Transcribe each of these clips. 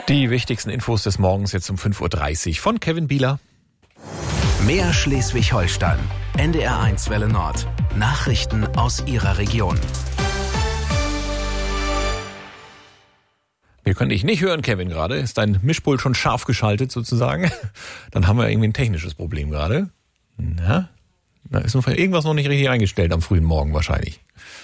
Die wichtigsten Infos des Morgens jetzt um 5.30 Uhr von Kevin Bieler. Mehr Schleswig-Holstein. NDR1 Welle Nord. Nachrichten aus Ihrer Region. Wir können dich nicht hören, Kevin, gerade. Ist dein Mischpult schon scharf geschaltet sozusagen? Dann haben wir irgendwie ein technisches Problem gerade. Na, da ist irgendwas noch nicht richtig eingestellt am frühen Morgen wahrscheinlich.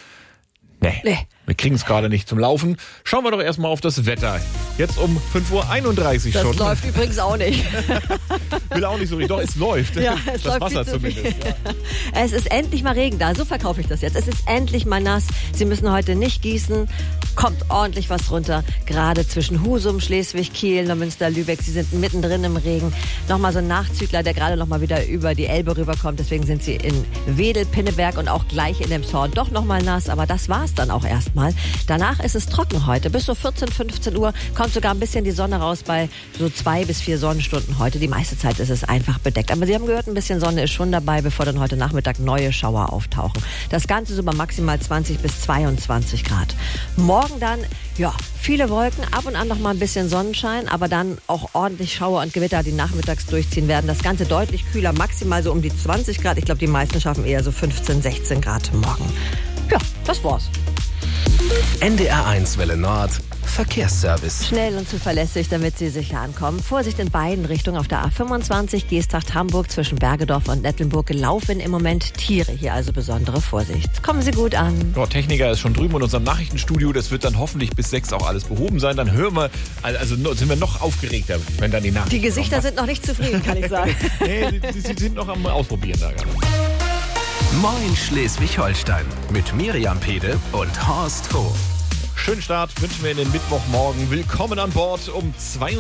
Nee. Wir kriegen es gerade nicht zum Laufen. Schauen wir doch erstmal auf das Wetter. Jetzt um 5.31 Uhr schon. Das läuft übrigens auch nicht. Will auch nicht so richtig. Doch, es läuft. Ja, es das läuft Wasser zumindest. Ja. Es ist endlich mal Regen da. So verkaufe ich das jetzt. Es ist endlich mal nass. Sie müssen heute nicht gießen. Kommt ordentlich was runter. Gerade zwischen Husum, Schleswig, Kiel, Neumünster, Lübeck. Sie sind mittendrin im Regen. Nochmal so ein Nachzügler, der gerade nochmal wieder über die Elbe rüberkommt. Deswegen sind Sie in Wedel, Pinneberg und auch gleich in dem Zorn doch nochmal nass. Aber das war's dann auch erstmal. Danach ist es trocken heute. Bis so 14, 15 Uhr kommt sogar ein bisschen die Sonne raus bei so 2 bis 4 Sonnenstunden heute. Die meiste Zeit ist es einfach bedeckt. Aber Sie haben gehört, ein bisschen Sonne ist schon dabei, bevor dann heute Nachmittag neue Schauer auftauchen. Das Ganze so bei maximal 20 bis 22 Grad. Morgen dann, ja, viele Wolken, ab und an noch mal ein bisschen Sonnenschein, aber dann auch ordentlich Schauer und Gewitter, die nachmittags durchziehen werden. Das Ganze deutlich kühler, maximal so um die 20 Grad. Ich glaube, die meisten schaffen eher so 15, 16 Grad morgen. Ja, das war's. NDR1 Welle Nord. Verkehrsservice. Schnell und zuverlässig, damit Sie sicher ankommen. Vorsicht in beiden Richtungen auf der A25, Geesthacht-Hamburg zwischen Bergedorf und Nettelnburg. Laufen im Moment Tiere. Hier also besondere Vorsicht. Kommen Sie gut an. Der Techniker ist schon drüben in unserem Nachrichtenstudio. Das wird dann hoffentlich bis 6 auch alles behoben sein. Dann hören wir, also sind wir noch aufgeregter, wenn dann die Nachrichten Die Gesichter sind noch nicht zufrieden, kann ich sagen. Nee, sie sind noch am Ausprobieren da gerade. Moin Schleswig-Holstein mit Miriam Pede und Horst Hof. Schönen Start wünschen wir in den Mittwochmorgen. Willkommen an Bord um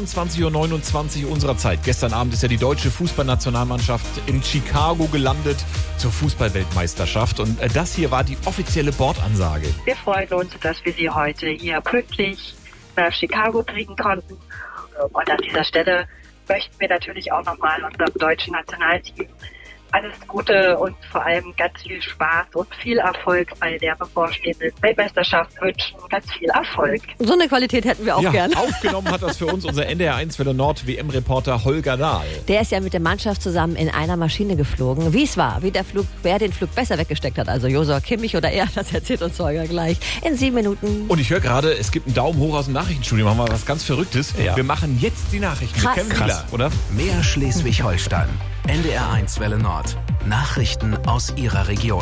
22.29 Uhr unserer Zeit. Gestern Abend ist ja die deutsche Fußballnationalmannschaft in Chicago gelandet zur Fußballweltmeisterschaft. Und das hier war die offizielle Bordansage. Wir freuen uns, dass wir Sie heute hier pünktlich nach Chicago bringen konnten. Und an dieser Stelle möchten wir natürlich auch nochmal unserem deutschen Nationalteam alles Gute und vor allem ganz viel Spaß und viel Erfolg bei der bevorstehenden Weltmeisterschaft wünschen. Ganz viel Erfolg. So eine Qualität hätten wir auch gern. Aufgenommen hat das für uns unser NDR1 Welle Nord WM-Reporter Holger Dahl. Der ist ja mit der Mannschaft zusammen in einer Maschine geflogen. Wie es war, wer den Flug besser weggesteckt hat, also Josua Kimmich oder er, das erzählt uns Holger gleich in 7 Minuten. Und ich höre gerade, es gibt einen Daumen hoch aus dem Nachrichtenstudio. Machen wir was ganz Verrücktes. Ja. Wir machen jetzt die Nachrichten. Krass. Mit Kevin Bieler, oder? Mehr Schleswig-Holstein. NDR1 Welle Nord. Nachrichten aus Ihrer Region.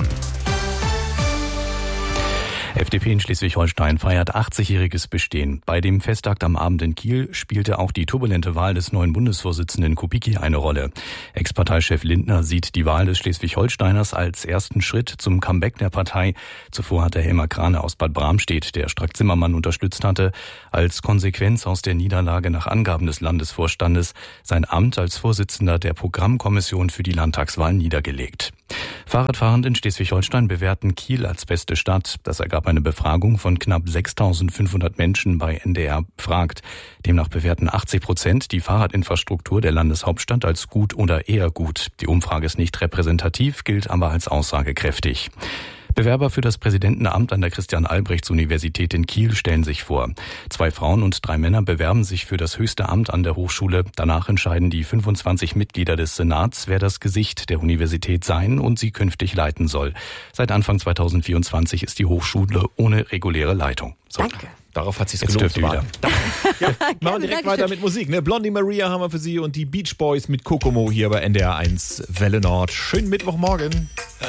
FDP in Schleswig-Holstein feiert 80-jähriges Bestehen. Bei dem Festakt am Abend in Kiel spielte auch die turbulente Wahl des neuen Bundesvorsitzenden Kubicki eine Rolle. Ex-Parteichef Lindner sieht die Wahl des Schleswig-Holsteiners als ersten Schritt zum Comeback der Partei. Zuvor hatte Helmer Krane aus Bad Bramstedt, der Strack-Zimmermann unterstützt hatte, als Konsequenz aus der Niederlage nach Angaben des Landesvorstandes sein Amt als Vorsitzender der Programmkommission für die Landtagswahl niedergelegt. Fahrradfahrend in Schleswig-Holstein bewerten Kiel als beste Stadt. Das ergab eine Befragung von knapp 6.500 Menschen bei NDR Fragt. Demnach bewerten 80% die Fahrradinfrastruktur der Landeshauptstadt als gut oder eher gut. Die Umfrage ist nicht repräsentativ, gilt aber als aussagekräftig. Bewerber für das Präsidentenamt an der Christian-Albrechts-Universität in Kiel stellen sich vor. 2 Frauen und 3 Männer bewerben sich für das höchste Amt an der Hochschule. Danach entscheiden die 25 Mitglieder des Senats, wer das Gesicht der Universität sein und sie künftig leiten soll. Seit Anfang 2024 ist die Hochschule ohne reguläre Leitung. So. Danke. Darauf hat sich's Jetzt gelohnt zu dürft ihr warten. Ja, machen wir direkt weiter mit Musik. Ne? Blondie Maria haben wir für Sie und die Beach Boys mit Kokomo hier bei NDR1 Welle Nord. Schönen Mittwochmorgen.